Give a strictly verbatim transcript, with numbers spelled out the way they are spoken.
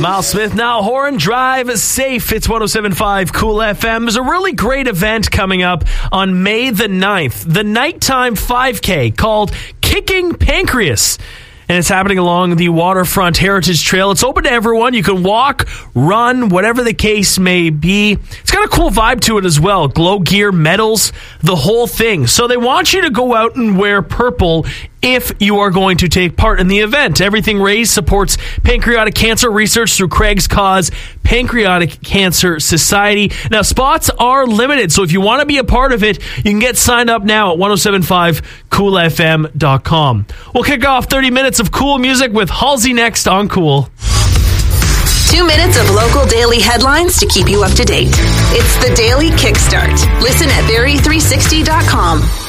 Miles Smith, Niall Horan, Drive Safe. It's one oh seven point five Cool F M. There's a really great event coming up on May the ninth, the nighttime five K called Kicking Pancreas. And it's happening along the Waterfront Heritage Trail. It's open to everyone. You can walk, run, whatever the case may be. It's got a cool vibe to it as well. Glow gear, medals, the whole thing. So they want you to go out and wear purple if you are going to take part in the event. Everything Raised supports pancreatic cancer research through Craig's Cause Pancreatic Cancer Society. Now, spots are limited, so if you want to be a part of it, you can get signed up now at ten seventy-five cool f m dot com. We'll kick off thirty minutes of cool music with Halsey next on Cool. Two minutes of local daily headlines to keep you up to date. It's the Daily Kickstart. Listen at barrie three sixty dot com.